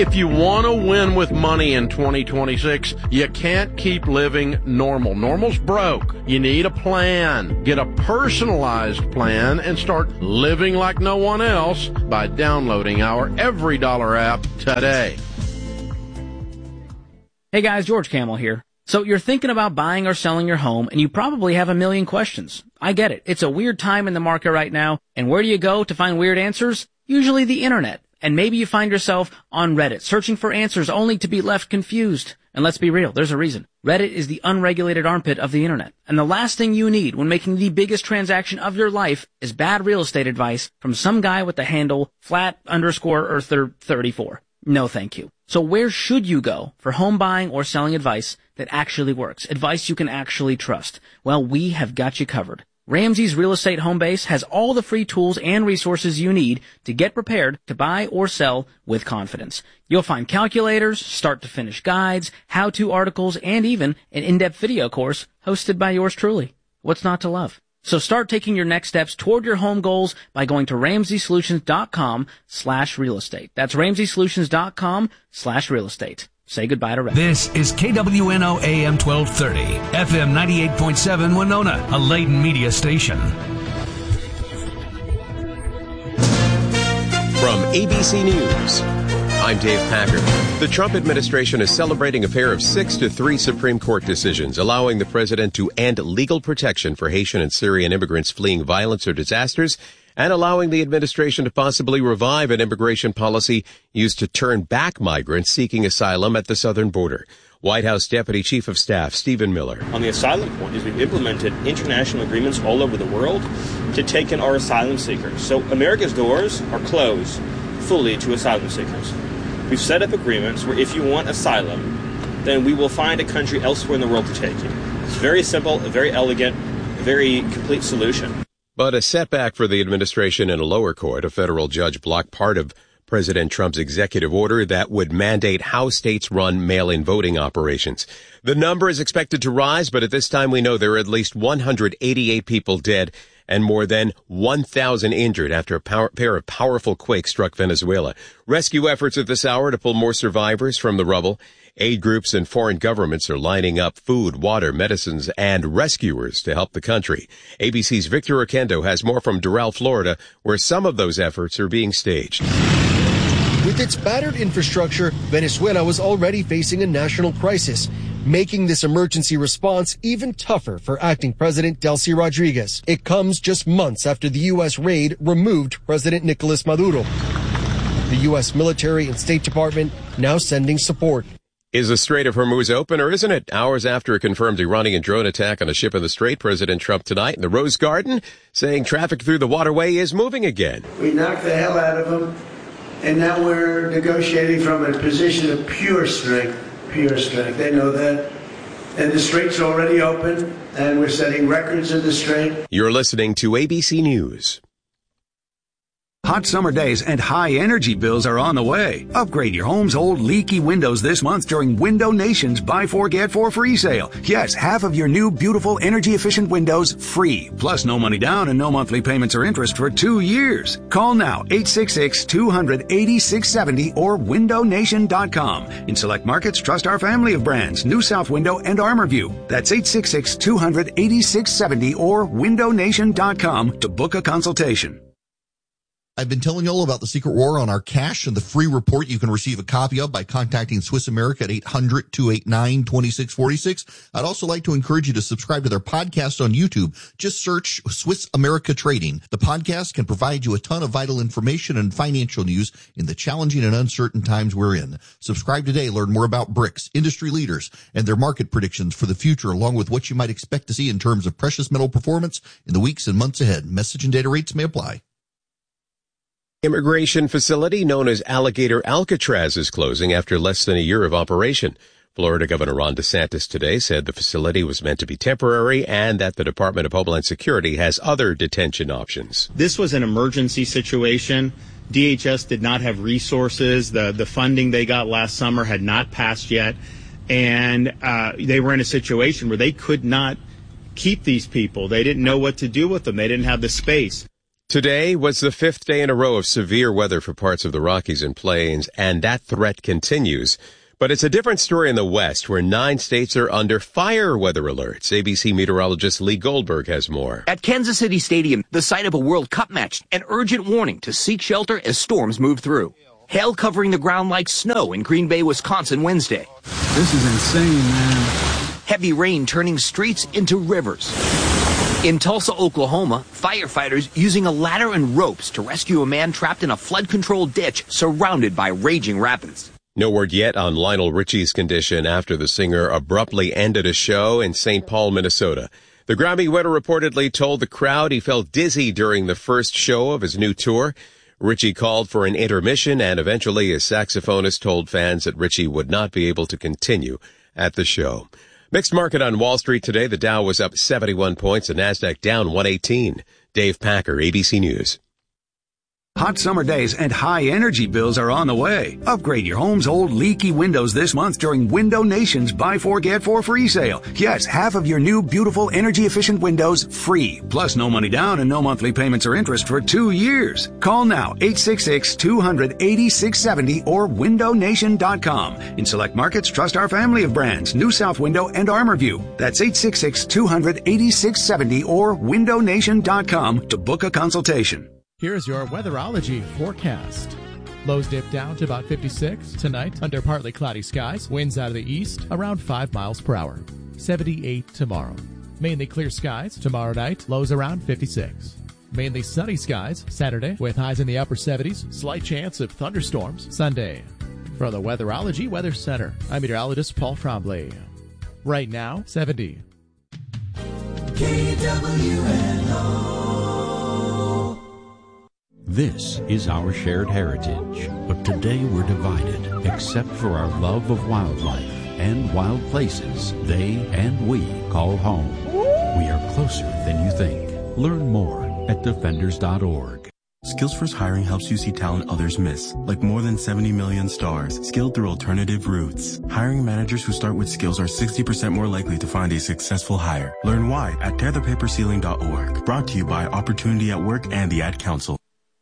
If you want to win with money in 2026, you can't keep living normal. Normal's broke. You need a plan. Get a personalized plan and start living like no one else by downloading our Every Dollar app today. Hey guys, George Camel here. So you're thinking about buying or selling your home, and you probably have a million questions. I get it. It's a weird time in the market right now, and where do you go to find weird answers? Usually the internet. And maybe you find yourself on Reddit, searching for answers only to be left confused. And let's be real, there's a reason. Reddit is the unregulated armpit of the internet. And the last thing you need when making the biggest transaction of your life is bad real estate advice from some guy with the handle flat_Earther34. No thank you. So where should you go for home buying or selling advice that actually works? Advice you can actually trust? Well, we have got you covered. Ramsey's Real Estate Home Base has all the free tools and resources you need to get prepared to buy or sell with confidence. You'll find calculators, start-to-finish guides, how-to articles, and even an in-depth video course hosted by yours truly. What's not to love? So start taking your next steps toward your home goals by going to RamseySolutions.com/real estate. That's RamseySolutions.com/real estate. Say goodbye to Reddit. This is KWNO AM 1230, FM 98.7 Winona, a Layton media station. From ABC News, I'm Dave Packard. The Trump administration is celebrating a pair of 6-3 Supreme Court decisions, allowing the president to end legal protection for Haitian and Syrian immigrants fleeing violence or disasters, and allowing the administration to possibly revive an immigration policy used to turn back migrants seeking asylum at the southern border. White House Deputy Chief of Staff Stephen Miller. On the asylum point is we've implemented international agreements all over the world to take in our asylum seekers. So America's doors are closed fully to asylum seekers. We've set up agreements where if you want asylum, then we will find a country elsewhere in the world to take you. It's very simple, a very elegant, a very complete solution. But a setback for the administration in a lower court. A federal judge blocked part of President Trump's executive order that would mandate how states run mail-in voting operations. The number is expected to rise, but at this time we know there are at least 188 people dead and more than 1,000 injured after a pair of powerful quakes struck Venezuela. Rescue efforts at this hour to pull more survivors from the rubble. Aid groups and foreign governments are lining up food, water, medicines, and rescuers to help the country. ABC's Victor Oquendo has more from Doral, Florida, where some of those efforts are being staged. With its battered infrastructure, Venezuela was already facing a national crisis, making this emergency response even tougher for acting President Delcy Rodriguez. It comes just months after the U.S. raid removed President Nicolas Maduro. The U.S. military and State Department now sending support. Is the Strait of Hormuz open, or isn't it? Hours after a confirmed Iranian drone attack on a ship in the Strait, President Trump tonight in the Rose Garden saying traffic through the waterway is moving again. We knocked the hell out of them, and now we're negotiating from a position of pure strength. Pure strength. They know that. And the Strait's already open, and we're setting records in the Strait. You're listening to ABC News. Hot summer days and high energy bills are on the way. Upgrade your home's old leaky windows this month during Window Nation's Buy 4 Get 4 free sale. Yes, half of your new beautiful energy efficient windows free. Plus no money down and no monthly payments or interest for 2 years. Call now 866-200-8670 or windownation.com. In select markets, trust our family of brands, New South Window and ArmorView. That's 866-200-8670 or windownation.com to book a consultation. I've been telling you all about the secret war on our cash and the free report you can receive a copy of by contacting Swiss America at 800-289-2646. I'd also like to encourage you to subscribe to their podcast on YouTube. Just search Swiss America Trading. The podcast can provide you a ton of vital information and financial news in the challenging and uncertain times we're in. Subscribe today. Learn more about BRICS, industry leaders, and their market predictions for the future, along with what you might expect to see in terms of precious metal performance in the weeks and months ahead. Message and data rates may apply. Immigration facility known as Alligator Alcatraz is closing after less than a year of operation. Florida Governor Ron DeSantis today said the facility was meant to be temporary and that the Department of Homeland Security has other detention options. This was an emergency situation. DHS did not have resources. The funding they got last summer had not passed yet. And they were in a situation where they could not keep these people. They didn't know what to do with them. They didn't have the space. Today was the 5th day in a row of severe weather for parts of the Rockies and Plains, and that threat continues. But it's a different story in the West, where 9 states are under fire weather alerts. ABC meteorologist Lee Goldberg has more. At Kansas City Stadium, the site of a World Cup match, an urgent warning to seek shelter as storms move through. Hail covering the ground like snow in Green Bay, Wisconsin Wednesday. This is insane, man. Heavy rain turning streets into rivers. In Tulsa, Oklahoma, firefighters using a ladder and ropes to rescue a man trapped in a flood-controlled ditch surrounded by raging rapids. No word yet on Lionel Richie's condition after the singer abruptly ended a show in St. Paul, Minnesota. The Grammy winner reportedly told the crowd he felt dizzy during the first show of his new tour. Richie called for an intermission, and eventually his saxophonist told fans that Richie would not be able to continue at the show. Mixed market on Wall Street today. The Dow was up 71 points, the Nasdaq down 118. Dave Packer, ABC News. Hot summer days and high energy bills are on the way. Upgrade your home's old leaky windows this month during Window Nation's Buy 4 Get 4 free sale. Yes, half of your new beautiful energy efficient windows free. Plus no money down and no monthly payments or interest for 2 years. Call now 866-200-8670 or windownation.com. In select markets, trust our family of brands, New South Window and ArmorView. That's 866-200-8670 or windownation.com to book a consultation. Here's your weatherology forecast. Lows dip down to about 56 tonight under partly cloudy skies. Winds out of the east around 5 miles per hour. 78 tomorrow. Mainly clear skies tomorrow night. Lows around 56. Mainly sunny skies Saturday with highs in the upper 70s. Slight chance of thunderstorms Sunday. From the Weatherology Weather Center, I'm meteorologist Paul Trombley. Right now, 70. KWNO. This is our shared heritage, but today we're divided, except for our love of wildlife and wild places they and we call home. We are closer than you think. Learn more at defenders.org. SkillsFirst Hiring helps you see talent others miss, like more than 70 million stars, skilled through alternative routes. Hiring managers who start with skills are 60% more likely to find a successful hire. Learn why at tearthepaperceiling.org. Brought to you by Opportunity at Work and the Ad Council.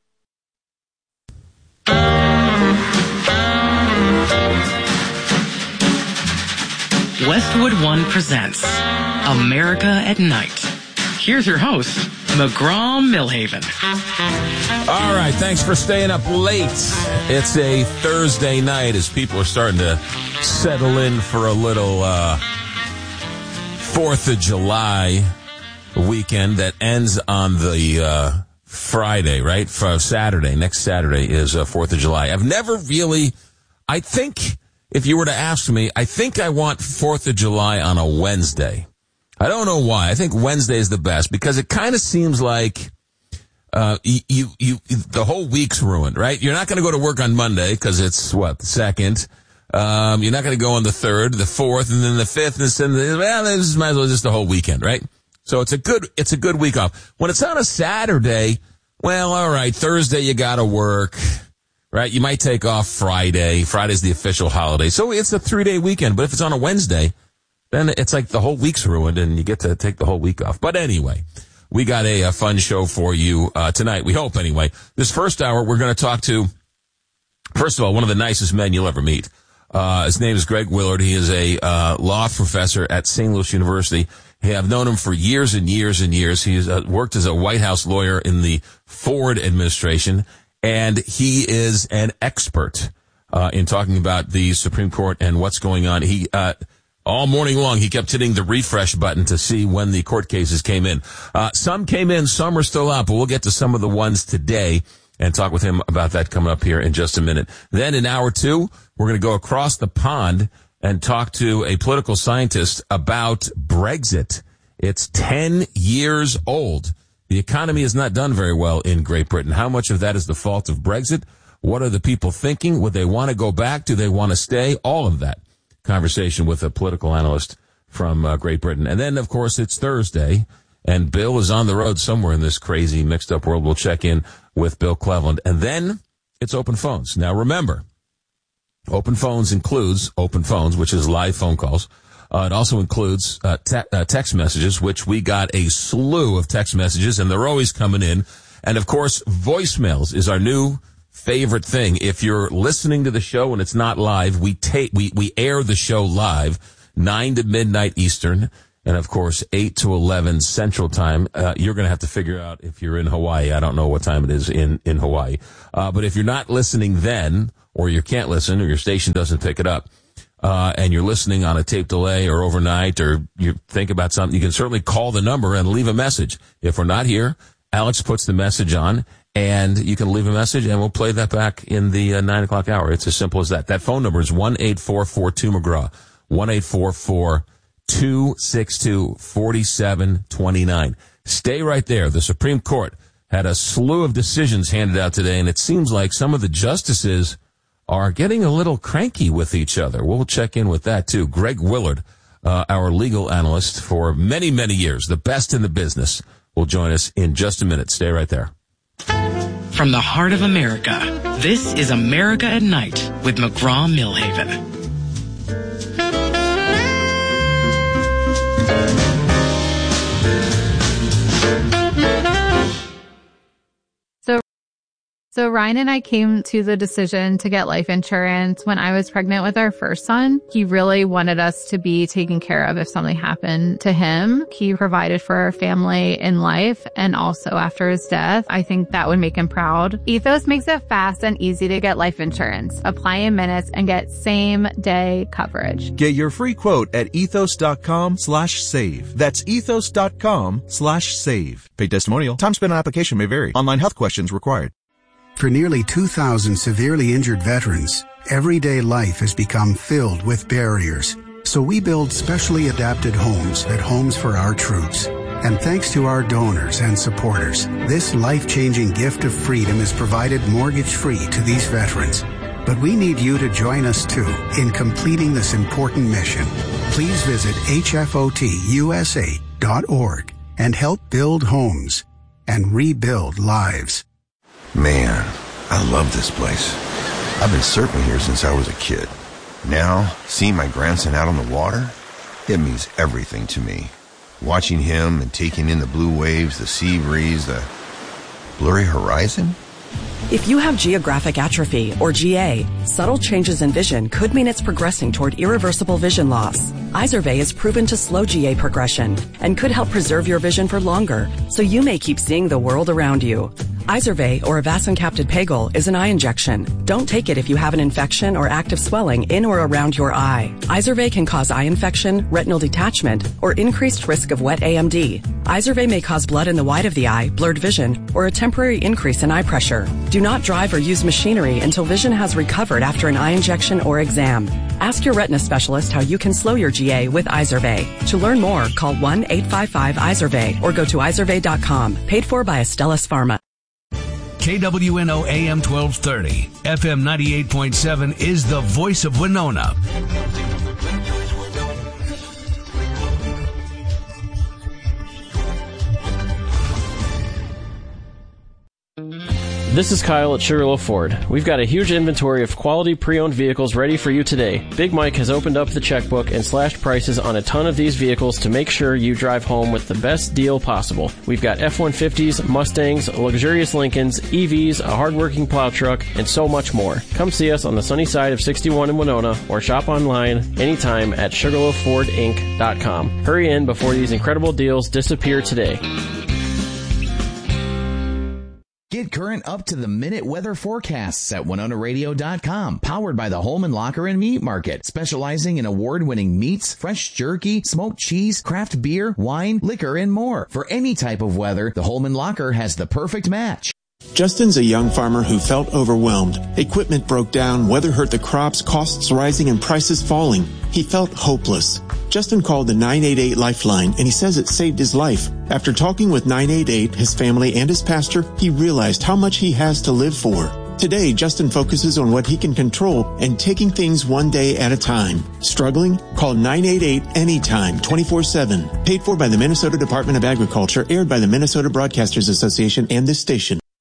Westwood One presents America at Night. Here's your host, McGraw Millhaven. All right, thanks for staying up late. It's a Thursday night as people are starting to settle in for a little 4th of July weekend that ends on the Friday, right? For Saturday. Next Saturday is 4th of July. I've never really, I think, if you were to ask me, I think I want 4th of July on a Wednesday. I don't know why. I think Wednesday is the best because it kind of seems like the whole week's ruined, right? You're not going to go to work on Monday because it's, the 2nd. You're not going to go on the 3rd, the 4th, and then the 5th, and the 7th. Well, this might as well just the whole weekend, right? So it's a good week off. When it's on a Saturday, well, all right, Thursday you got to work, right? You might take off Friday. Friday's the official holiday. So it's a 3-day weekend. But if it's on a Wednesday, then it's like the whole week's ruined and you get to take the whole week off. But anyway, we got a fun show for you tonight. We hope anyway. This first hour, we're going to talk to, first of all, one of the nicest men you'll ever meet. His name is Greg Willard. He is a law professor at St. Louis University. Hey, I've known him for years and years and years. He's worked as a White House lawyer in the Ford administration, and he is an expert in talking about the Supreme Court and what's going on. He all morning long, he kept hitting the refresh button to see when the court cases came in. Some came in, some are still out, but we'll get to some of the ones today and talk with him about that coming up here in just a minute. Then in hour 2, we're going to go across the pond and talk to a political scientist about Brexit. It's 10 years old. The economy has not done very well in Great Britain. How much of that is the fault of Brexit? What are the people thinking? Would they want to go back? Do they want to stay? All of that. Conversation with a political analyst from Great Britain. And then, of course, it's Thursday, and Bill is on the road somewhere in this crazy, mixed-up world. We'll check in with Bill Cleveland. And then it's Open Phones. Now, remember, Open Phones includes Open Phones, which is live phone calls. It also includes text messages, which we got a slew of text messages, and they're always coming in. And of course, voicemails is our new favorite thing. If you're listening to the show and it's not live, we air the show live 9 to midnight Eastern. And of course, 8 to 11 Central Time. You're going to have to figure out if you're in Hawaii. I don't know what time it is in Hawaii. But if you're not listening then, or you can't listen, or your station doesn't pick it up, and you're listening on a tape delay or overnight, or you think about something, you can certainly call the number and leave a message. If we're not here, Alex puts the message on, and you can leave a message, and we'll play that back in the 9 o'clock hour. It's as simple as that. That phone number is 1-844-2-McGraw, 1-844-262-4729. Stay right there. The Supreme Court had a slew of decisions handed out today, and it seems like some of the justices are getting a little cranky with each other. We'll check in with that, too. Greg Willard, our legal analyst for many, many years, the best in the business, will join us in just a minute. Stay right there. From the heart of America, this is America at Night with McGraw-Milhaven. So Ryan and I came to the decision to get life insurance when I was pregnant with our first son. He really wanted us to be taken care of if something happened to him. He provided for our family in life and also after his death. I think that would make him proud. Ethos makes it fast and easy to get life insurance. Apply in minutes and get same-day coverage. Get your free quote at ethos.com/save. That's ethos.com/save. Paid testimonial. Time spent on application may vary. Online health questions required. For nearly 2,000 severely injured veterans, everyday life has become filled with barriers. So we build specially adapted homes at Homes for Our Troops. And thanks to our donors and supporters, this life-changing gift of freedom is provided mortgage-free to these veterans. But we need you to join us, too, in completing this important mission. Please visit hfotusa.org and help build homes and rebuild lives. Man, I love this place. I've been surfing here since I was a kid. Now, seeing my grandson out on the water, it means everything to me. Watching him and taking in the blue waves, the sea breeze, the blurry horizon. If you have geographic atrophy, or GA, subtle changes in vision could mean it's progressing toward irreversible vision loss. Izervay is proven to slow GA progression and could help preserve your vision for longer, so you may keep seeing the world around you. Izervay, or avacincaptad pegol, is an eye injection. Don't take it if you have an infection or active swelling in or around your eye. Izervay can cause eye infection, retinal detachment, or increased risk of wet AMD. Izervay may cause blood in the white of the eye, blurred vision, or a temporary increase in eye pressure. Do not drive or use machinery until vision has recovered after an eye injection or exam. Ask your retina specialist how you can slow your GA with Izervay. To learn more, call 1-855-IZERVAY or go to izervay.com. Paid for by Astellas Pharma. KWNO AM 1230, FM 98.7 is the voice of Winona. This is Kyle at Sugarloaf Ford. We've got a huge inventory of quality pre-owned vehicles ready for you today. Big Mike has opened up the checkbook and slashed prices on a ton of these vehicles to make sure you drive home with the best deal possible. We've got F-150s, Mustangs, luxurious Lincolns, EVs, a hardworking plow truck, and so much more. Come see us on the sunny side of 61 in Winona or shop online anytime at SugarloafFordInc.com. Hurry in before these incredible deals disappear today. Get current up-to-the-minute weather forecasts at WinonaRadio.com. Powered by the Holman Locker and Meat Market, specializing in award-winning meats, fresh jerky, smoked cheese, craft beer, wine, liquor, and more. For any type of weather, the Holman Locker has the perfect match. Justin's a young farmer who felt overwhelmed. Equipment broke down, weather hurt the crops, costs rising, and prices falling. He felt hopeless. Justin called the 988 Lifeline, and he says it saved his life. After talking with 988, his family, and his pastor, he realized how much he has to live for. Today, Justin focuses on what he can control and taking things one day at a time. Struggling? Call 988 anytime, 24/7. Paid for by the Minnesota Department of Agriculture, aired by the Minnesota Broadcasters Association and this station. Hi,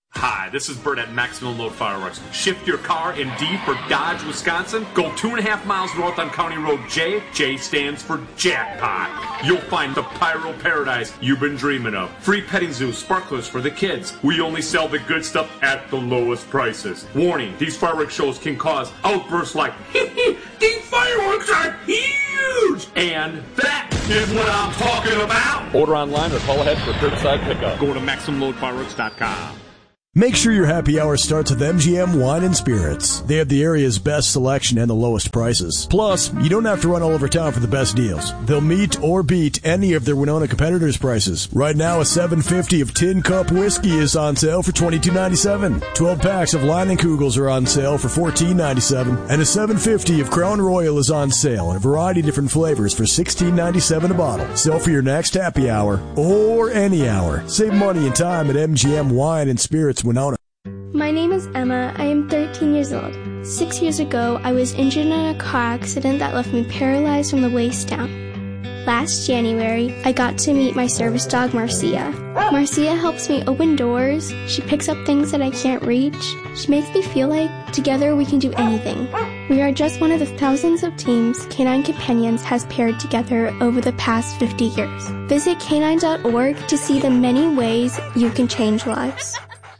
Hi, this is Bert at Maximum Load Fireworks. Shift your car in D for Dodge, Wisconsin. Go 2.5 miles north on County Road J. J stands for jackpot. You'll find the pyro paradise you've been dreaming of. Free petting zoo, sparklers for the kids. We only sell the good stuff at the lowest prices. Warning, these fireworks shows can cause outbursts like, these fireworks are huge! And that is what I'm talking about! Order online or call ahead for curbside pickup. Go to MaximumLoadFireworks.com. Make sure your happy hour starts with MGM Wine and Spirits. They have the area's best selection and the lowest prices. Plus, you don't have to run all over town for the best deals. They'll meet or beat any of their Winona competitors' prices. Right now, a $7.50 of Tin Cup whiskey is on sale for $22.97. 12 packs of Leinenkugels are on sale for $14.97. And a $7.50 of Crown Royal is on sale in a variety of different flavors for $16.97 a bottle. Sell for your next happy hour or any hour. Save money and time at MGM Wine and Spirits Winona. My name is Emma. I am 13 years old. 6 years ago, I was injured in a car accident that left me paralyzed from the waist down. Last January, I got to meet my service dog, Marcia. Marcia helps me open doors. She picks up things that I can't reach. She makes me feel like together we can do anything. We are just one of the thousands of teams Canine Companions has paired together over the past 50 years. Visit canine.org to see the many ways you can change lives.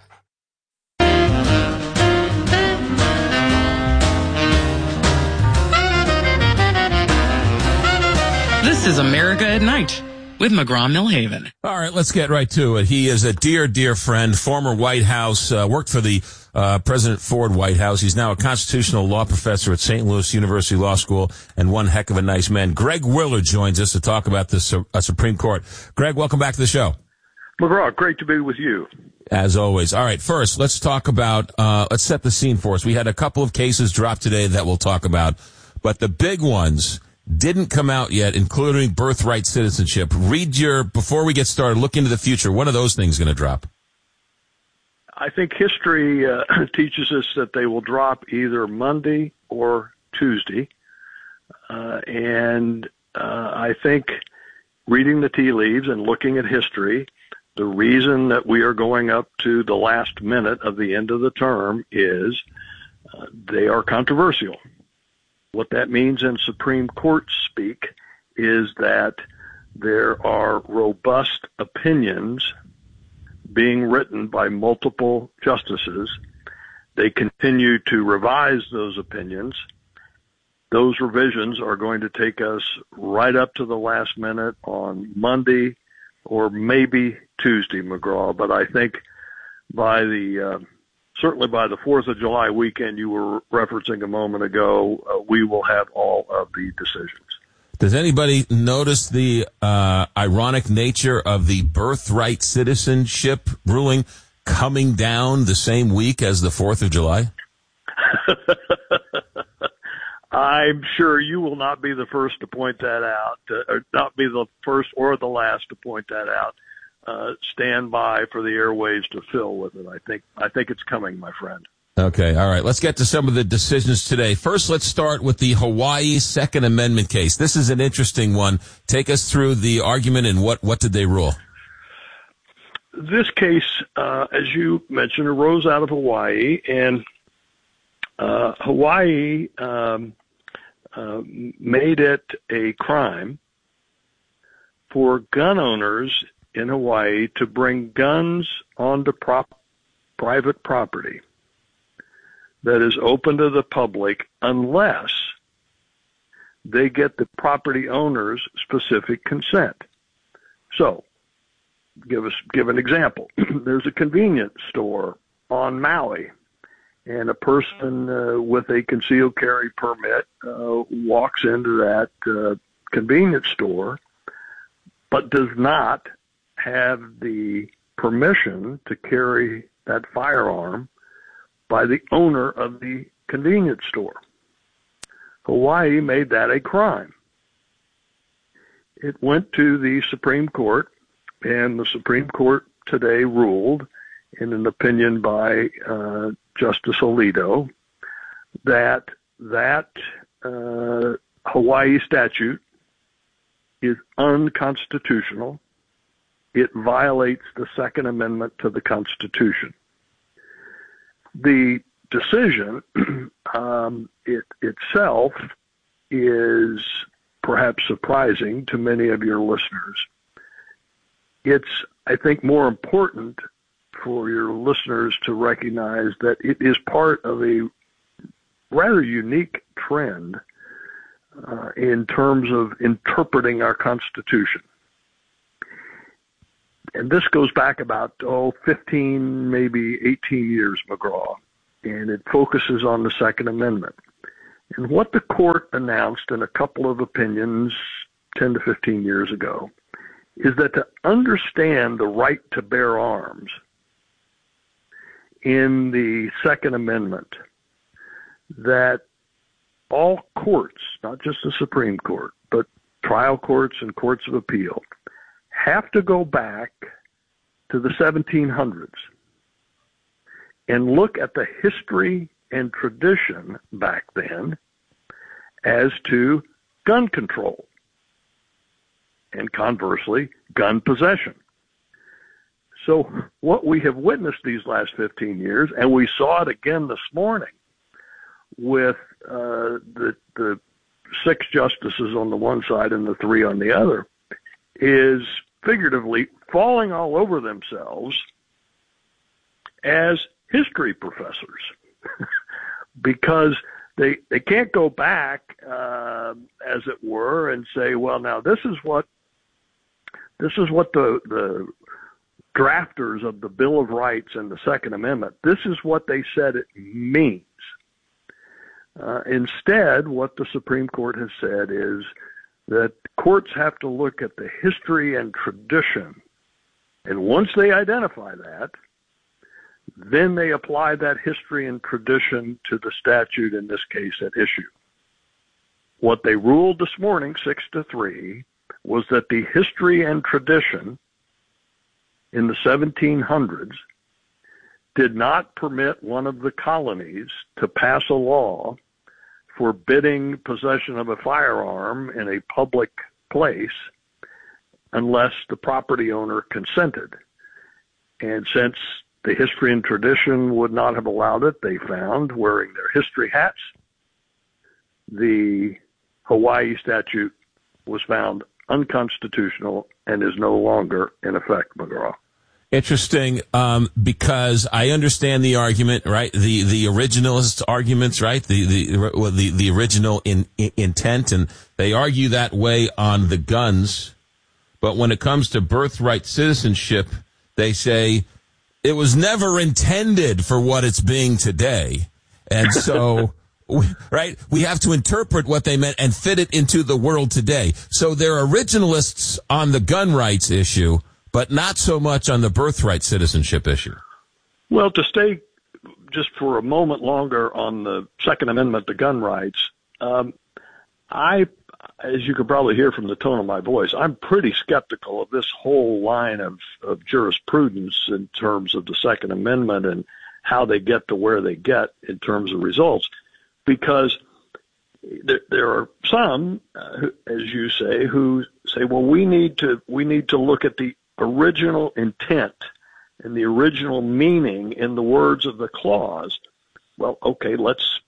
This is America at Night with McGraw-Millhaven. All right, let's get right to it. He is a dear, dear friend, former White House, worked for the President Ford White House. He's now a constitutional law professor at St. Louis University Law School, and one heck of a nice man. Greg Willard joins us to talk about the Supreme Court. Greg, welcome back to the show. McGraw, great to be with you. As always. All right, first, let's talk about, let's set the scene for us. We had a couple of cases drop today that we'll talk about, but the big ones didn't come out yet, including birthright citizenship. Before we get started, look into the future. When are those things going to drop? I think history teaches us that they will drop either Monday or Tuesday. And I think reading the tea leaves and looking at history, the reason that we are going up to the last minute of the end of the term is they are controversial. What that means in Supreme Court speak is that there are robust opinions being written by multiple justices. They continue to revise those opinions. Those revisions are going to take us right up to the last minute on Monday or maybe Tuesday, McGraw. But I think by certainly by the 4th of July weekend you were referencing a moment ago, we will have all of the decisions. Does anybody notice the ironic nature of the birthright citizenship ruling coming down the same week as the 4th of July? I'm sure you will not be the first to point that out, or not be the first or the last to point that out. Stand by for the airwaves to fill with it. I think it's coming, my friend. Okay, all right. Let's get to some of the decisions today. First, let's start with the Hawaii Second Amendment case. This is an interesting one. Take us through the argument and what did they rule? This case, as you mentioned, arose out of Hawaii, and Hawaii made it a crime for gun owners in Hawaii to bring guns onto private property that is open to the public unless they get the property owner's specific consent. So, give an example. There's a convenience store on Maui, and a person with a concealed carry permit walks into that convenience store, but does not have the permission to carry that firearm by the owner of the convenience store. Hawaii made that a crime. It went to the Supreme Court, and the Supreme Court today ruled, in an opinion by Justice Alito, that Hawaii statute is unconstitutional. It violates the Second Amendment to the Constitution. The decision itself is perhaps surprising to many of your listeners. It's, I think, more important for your listeners to recognize that it is part of a rather unique trend in terms of interpreting our Constitution. And this goes back about, 15, maybe 18 years, McGraw, and it focuses on the Second Amendment. And what the court announced in a couple of opinions 10 to 15 years ago is that to understand the right to bear arms in the Second Amendment, that all courts, not just the Supreme Court, but trial courts and courts of appeal, have to go back to the 1700s and look at the history and tradition back then as to gun control and, conversely, gun possession. So what we have witnessed these last 15 years, and we saw it again this morning with the 6 justices on the one side and the 3 on the other, is figuratively falling all over themselves as history professors because they can't go back, as it were, and say, well, now this is what the drafters of the Bill of Rights and the Second Amendment, this is what they said it means. Instead, what the Supreme Court has said is that courts have to look at the history and tradition, and once they identify that, then they apply that history and tradition to the statute, in this case, at issue. What they ruled this morning, 6-3, was that the history and tradition in the 1700s did not permit one of the colonies to pass a law forbidding possession of a firearm in a public place unless the property owner consented. And since the history and tradition would not have allowed it, they found, wearing their history hats, the Hawaii statute was found unconstitutional and is no longer in effect, McGraw. Interesting, because I understand the argument, right? The originalist arguments, right? The original intent, and they argue that way on the guns. But when it comes to birthright citizenship, they say it was never intended for what it's being today. And so, right, we have to interpret what they meant and fit it into the world today. So they're originalists on the gun rights issue, but not so much on the birthright citizenship issue. Well, to stay just for a moment longer on the Second Amendment to gun rights, as you could probably hear from the tone of my voice, I'm pretty skeptical of this whole line of jurisprudence in terms of the Second Amendment and how they get to where they get in terms of results, because there are some, as you say, who say, well, we need to look at the original intent and the original meaning in the words of the clause. Well, okay, let's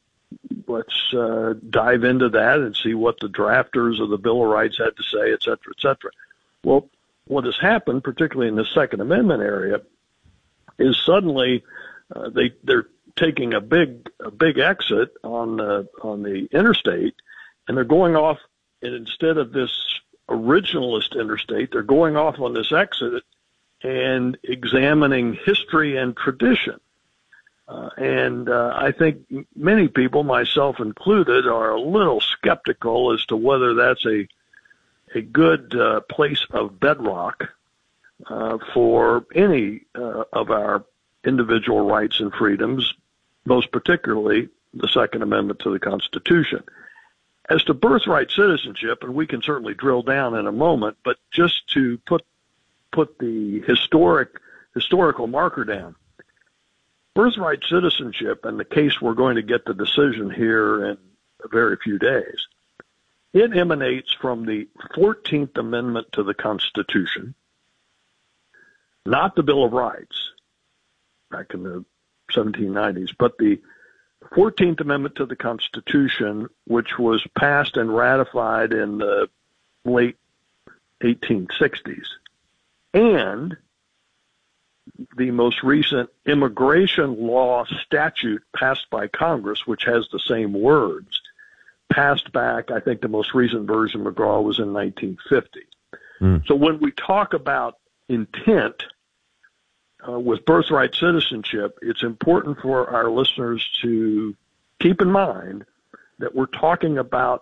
dive into that and see what the drafters of the Bill of Rights had to say, et cetera, et cetera. Well, what has happened, particularly in the Second Amendment area, is suddenly they're taking a big exit on the interstate, and they're going off, and instead of this originalist interstate, they're going off on this exit and examining history and tradition. I think many people, myself included, are a little skeptical as to whether that's a good place of bedrock for any of our individual rights and freedoms, most particularly the Second Amendment to the Constitution. As to birthright citizenship, and we can certainly drill down in a moment, but just to put the historical marker down, birthright citizenship, and the case we're going to get the decision here in a very few days, it emanates from the 14th Amendment to the Constitution, not the Bill of Rights back in the 1790s. But the 14th Amendment to the Constitution, which was passed and ratified in the late 1860s, and the most recent immigration law statute passed by Congress, which has the same words, passed back, I think the most recent version, McGraw, was in 1950. So when we talk about intent with birthright citizenship, it's important for our listeners to keep in mind that we're talking about